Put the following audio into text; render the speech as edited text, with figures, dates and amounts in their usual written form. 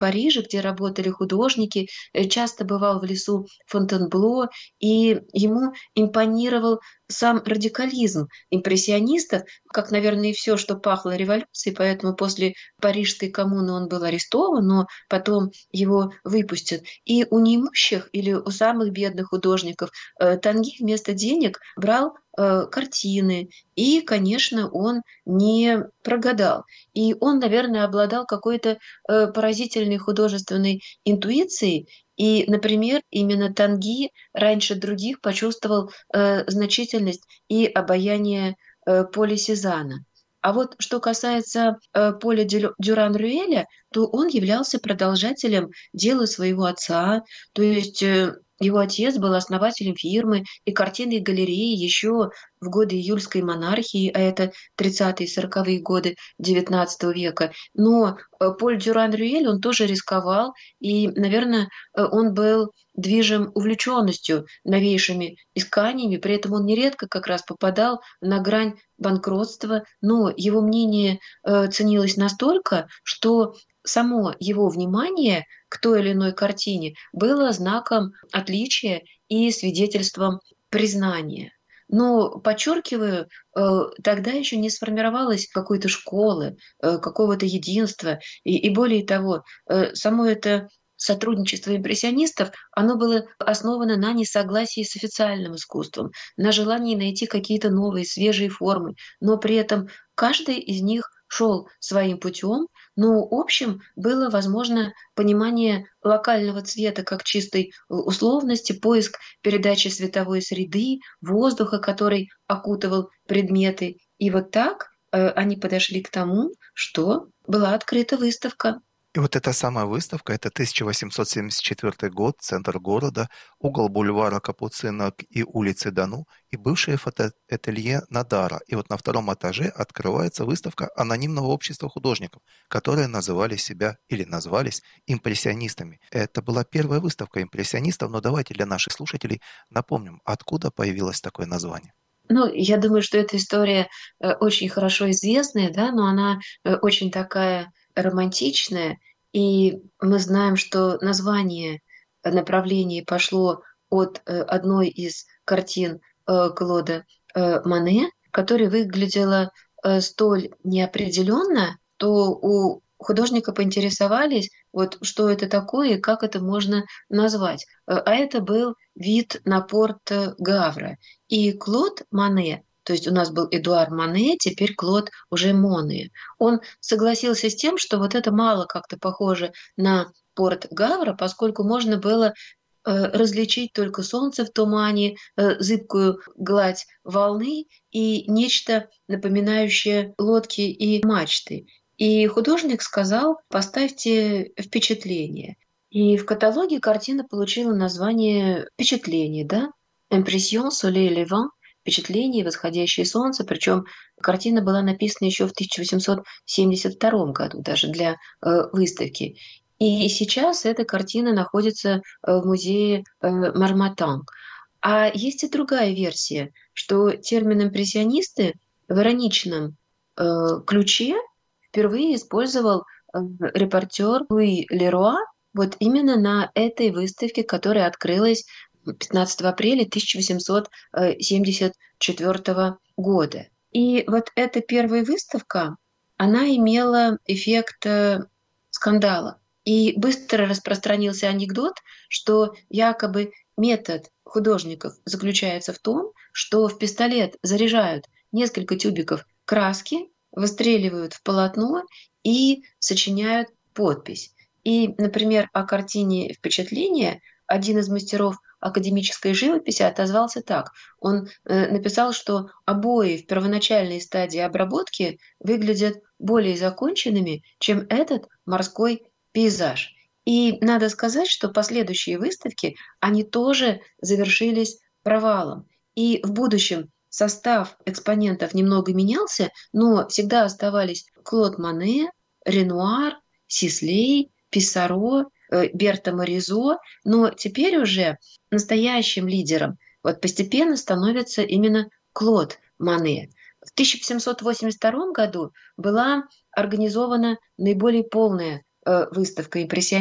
Париже, где работали художники, часто бывал в лесу Фонтенбло, и ему импонировал сам радикализм импрессионистов, как, наверное, и все, что пахло революцией, поэтому после Парижской коммуны он был арестован, но потом его выпустят. И у неимущих или у самых бедных художников Танги вместо денег брал картины, и, конечно, он не прогадал. И он, наверное, обладал какой-то поразительной художественной интуицией, и, например, именно Танги раньше других почувствовал значительность и обаяние Поля Сезанна. А вот что касается Поля Дюран-Рюэля, то он являлся продолжателем дела своего отца, то есть его отец был основателем фирмы и картинной галереи еще в годы июльской монархии, а это 30-е и 40-е годы XIX века. Но Поль Дюран-Рюэль, он тоже рисковал, и, наверное, он был движим увлеченностью новейшими исканиями, при этом он нередко как раз попадал на грань банкротства, но его мнение ценилось настолько, что само его внимание к той или иной картине было знаком отличия и свидетельством признания. Но, подчеркиваю, тогда еще не сформировалось какой-то школы, какого-то единства. И более того, само это сотрудничество импрессионистов, оно было основано на несогласии с официальным искусством, на желании найти какие-то новые, свежие формы, но при этом каждый из них шел своим путем, но общим было возможно понимание локального цвета как чистой условности, поиск передачи световой среды, воздуха, который окутывал предметы. И вот так они подошли к тому, что была открыта выставка. И вот эта самая выставка, это 1874 год, центр города, угол бульвара Капуцинок и улицы Дану, и бывшее фотоателье Надара. И вот на втором этаже открывается выставка анонимного общества художников, которые называли себя или назвались импрессионистами. Это была первая выставка импрессионистов, но давайте для наших слушателей напомним, откуда появилось такое название. Ну, я думаю, что эта история очень хорошо известная, да, но она очень такая романтичная. И мы знаем, что название направления пошло от одной из картин Клода Мане, которая выглядела столь неопределенно, то у художника поинтересовались, вот что это такое и как это можно назвать. А это был вид на порт Гавра. И Клод Мане, то есть у нас был Эдуар Мане, теперь Клод уже Моне, он согласился с тем, что вот это мало как-то похоже на порт Гавра, поскольку можно было различить только солнце в тумане, зыбкую гладь волны и нечто напоминающее лодки и мачты. И художник сказал: поставьте впечатление. И в каталоге картина получила название «Впечатление», да? «Impression soleil levant», «Впечатление, восходящее солнце», причем картина была написана еще в 1872 году, даже для выставки. И сейчас эта картина находится в музее Марматан. А есть и другая версия, что термин «импрессионисты» в ироничном ключе впервые использовал репортер Луи Леруа вот именно на этой выставке, которая открылась 15 апреля 1874 года. И вот эта первая выставка, она имела эффект скандала. И быстро распространился анекдот, что якобы метод художников заключается в том, что в пистолет заряжают несколько тюбиков краски, выстреливают в полотно и сочиняют подпись. И, например, о картине «Впечатление» один из мастеров академической живописи отозвался так. Он написал, что обои в первоначальной стадии обработки выглядят более законченными, чем этот морской пейзаж. И надо сказать, что последующие выставки, они тоже завершились провалом. И в будущем состав экспонентов немного менялся, но всегда оставались Клод Мане, Ренуар, Сислей, Писсаро, Берта Моризо, но теперь уже настоящим лидером вот постепенно становится именно Клод Мане. В 1782 году была организована наиболее полная выставка импрессионистов